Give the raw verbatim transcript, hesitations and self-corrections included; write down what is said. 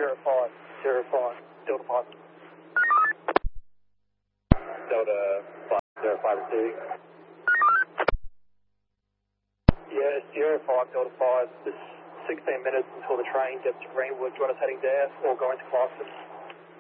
zero five, zero five, Delta five. Delta five, zero five receiving. Yeah, zero five, Delta five. It's sixteen minutes until the train gets to Greenwood. Do you want us heading there or going to Clarkson?